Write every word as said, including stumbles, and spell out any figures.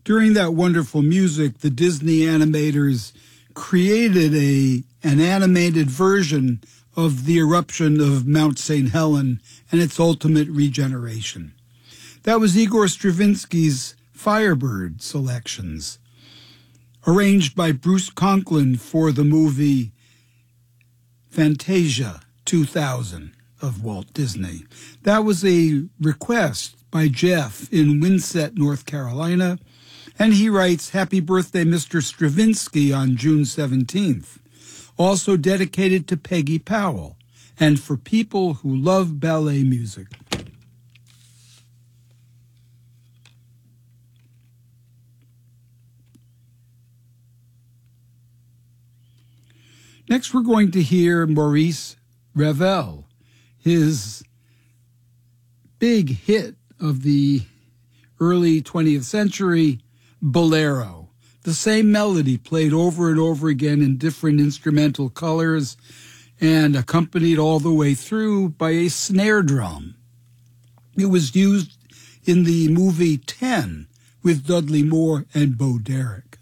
During that wonderful music, the Disney animators created a an animated version of the eruption of Mount Saint Helens and its ultimate regeneration. That was Igor Stravinsky's Firebird selections, arranged by Bruce Conklin for the movie Fantasia two thousand of Walt Disney. That was a request by Jeff in Winsett, North Carolina, and he writes, "Happy birthday, Mister Stravinsky," on June seventeenth. Also dedicated to Peggy Powell, and for people who love ballet music. Next, we're going to hear Maurice Ravel, his big hit of the early twentieth century, Bolero. The same melody played over and over again in different instrumental colors and accompanied all the way through by a snare drum. It was used in the movie Ten with Dudley Moore and Bo Derek.